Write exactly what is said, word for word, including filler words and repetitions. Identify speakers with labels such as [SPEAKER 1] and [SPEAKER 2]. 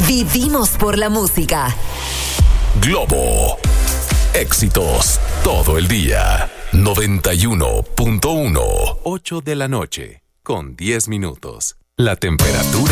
[SPEAKER 1] Vivimos por la música.
[SPEAKER 2] Globo. Éxitos todo el día. noventa y uno punto uno. ocho de la noche, con diez minutos. La temperatura